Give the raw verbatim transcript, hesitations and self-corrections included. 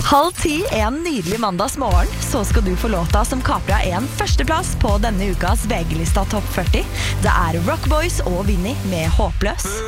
Halv ti en nydelig mandagsmorgen, så skal du få låta som kapra en førsteplass på denne ukas V G-lista Topp førti. Det er Rock Boys og Vinnie med Håpløs.